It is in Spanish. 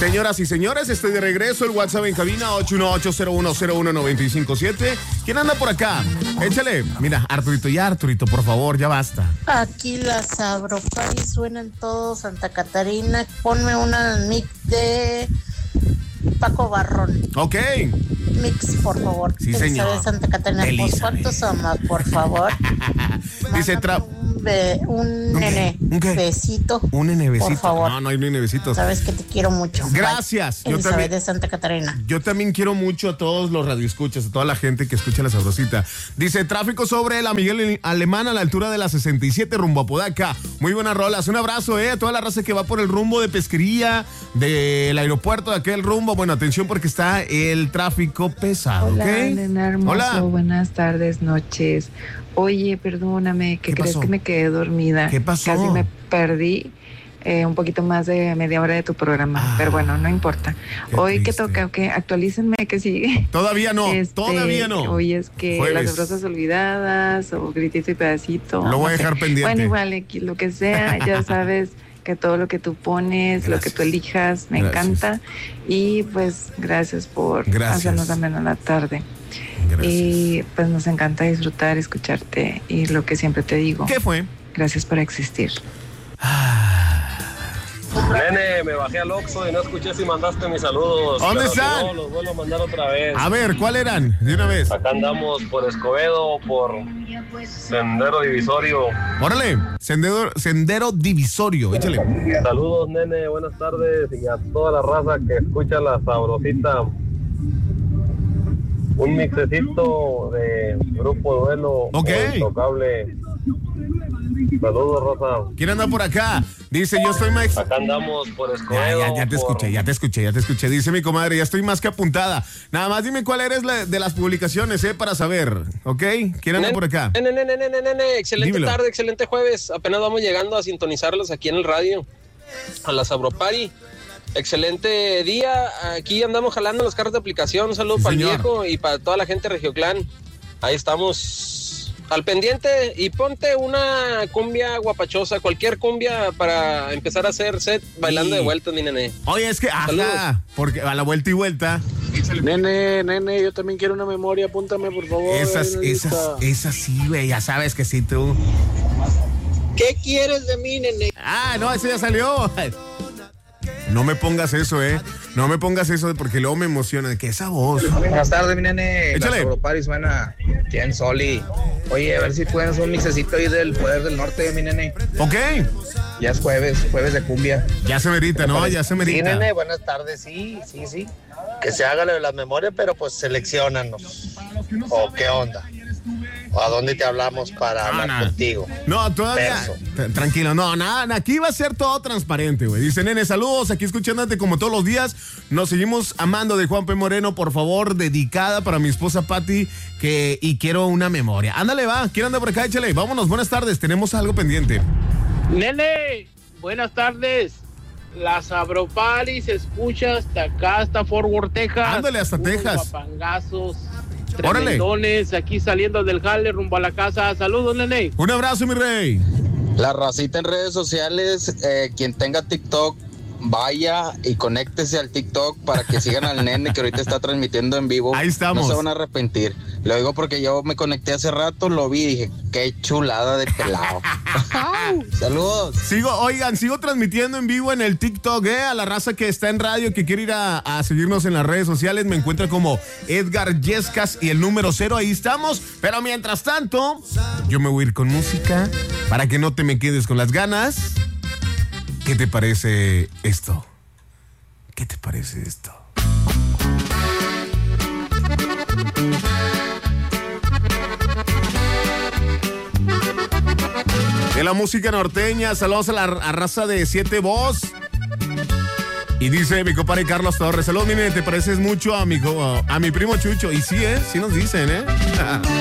Señoras y señores, estoy de regreso. El WhatsApp en cabina 818-0101-957. ¿Quién anda por acá? Échale. Mira, Arturito, por favor, ya basta. Aquí las Sabropari suenan todos. Santa Catarina, ponme una mix de Paco Barrón. Ok. Mix, por favor. Sí, señor. Elizabeth Santa Catarina, Elizabeth. ¿cuántos somos, por favor? Dice un nene. ¿Un qué? Besito. Un nenecito. Por favor. No hay nenecitos. Sabes que te quiero mucho. Gracias. Bye. Elizabeth de Santa Catarina. Yo también quiero mucho a todos los radioescuchas, a toda la gente que escucha La Sabrosita. Dice, tráfico sobre la Miguel Alemán a la altura de la 67 rumbo a Podaca. Muy buenas rolas. Un abrazo, a toda la raza que va por el rumbo de Pesquería, del aeropuerto de aquel rumbo. Bueno, atención porque está el tráfico pesado, Hola, ¿ok? nena hermoso. Hola. Buenas tardes, noches. Oye, perdóname, ¿qué crees pasó? que me quedé dormida? ¿Qué pasó? Casi me perdí un poquito más de media hora de tu programa, pero bueno, no importa. Hoy triste. que toca, ¿ok? Actualícenme, que sigue. Todavía no, todavía no. Hoy es que Jueves. Las Sabrosas Olvidadas o Gritito y Pedacito. Lo voy a no sé. dejar pendiente. Bueno, igual, X, lo que sea, ya sabes que todo lo que tú pones, lo que tú elijas, me encanta. Y pues gracias por hacernos ameno la tarde. Gracias. Y pues nos encanta disfrutar, escucharte y lo que siempre te digo. ¿Qué fue? Gracias por existir. Nene, me bajé al Oxxo y no escuché si mandaste mis saludos. ¿Dónde pero están? Si no, los vuelvo a mandar otra vez. A ver, ¿cuál eran? De una vez. Acá andamos por Escobedo, por Sendero Divisorio. Órale, sendero divisorio, échale. Saludos, nene, buenas tardes. Y a toda la raza que escucha La Sabrosita. Un mixecito de Grupo Duelo. Ok. O Intocable. Saludos, Rosa. ¿Quién anda por acá? Dice, yo estoy más... Acá andamos por Escobedo. Ya te escuché. Dice mi comadre, ya estoy más que apuntada. Nada más dime cuál eres de las publicaciones, para saber, ¿ok? ¿Quién anda por acá? Nene, excelente Dímelo. tarde, excelente jueves. Apenas vamos llegando a sintonizarlos aquí en el radio, a la Sabropari. Excelente día, aquí andamos jalando los carros de aplicación. Un saludo Sí, para el señor. viejo y para toda la gente de Regioclán. Ahí estamos al pendiente y ponte una cumbia guapachosa, cualquier cumbia para empezar a hacer set bailando Sí. de vuelta, mi nene. Oye, es que, Saludos. porque a la vuelta y vuelta, Nene, yo también quiero una memoria, apúntame por favor. esas sí, güey, ya sabes que sí, tú. ¿Qué quieres de mí, nene? Ah, no, eso ya salió. No me pongas eso, No me pongas eso porque luego me emociona. Que esa voz. Buenas tardes, mi nene. Échale. La Sabropari suena bien soli. Oye, a ver si pueden hacer un mixecito ahí del Poder del Norte, mi nene. Ok. Ya es jueves de cumbia. Ya se merita, ¿no? Ya se Sí, merita. nene, buenas tardes, sí. Que se haga lo de las memorias, pero pues selecciónanos. ¿O qué onda? ¿O a dónde te hablamos para hablar contigo? No, todavía. Tranquilo, no, nada. Aquí va a ser todo transparente, güey. Dice, nene, saludos. Aquí escuchándote como todos los días. Nos seguimos amando de Juan P. Moreno, por favor, dedicada para mi esposa Patti, y quiero una memoria. Ándale, va. ¿Quién anda por acá? Échale. Vámonos, buenas tardes. Tenemos algo pendiente. Nene, buenas tardes. La Sabropari se escucha hasta acá, hasta Fort Worth, Texas. Ándale, hasta Unos Texas. Guapangazos, Órale. tremendones, aquí saliendo del jale rumbo a la casa. Saludos, nene. Un abrazo, mi rey. La racita en redes sociales, quien tenga TikTok, vaya y conéctese al TikTok para que sigan al nene que ahorita está transmitiendo en vivo. Ahí estamos. No se van a arrepentir. Lo digo porque yo me conecté hace rato, lo vi y dije, qué chulada de pelado. Saludos. Sigo transmitiendo en vivo en el TikTok, a la raza que está en radio, que quiere ir a seguirnos en las redes sociales, me encuentra como Edgar Yescas y el número 0, ahí estamos. Pero mientras tanto, yo me voy a ir con música para que no te me quedes con las ganas. ¿Qué te parece esto? ¿Qué te parece esto? De la música norteña, saludos a la raza de 7 Voz. Y dice mi compadre Carlos Torres, saludos, mi nene, te pareces mucho a mi primo Chucho. Y sí, sí nos dicen,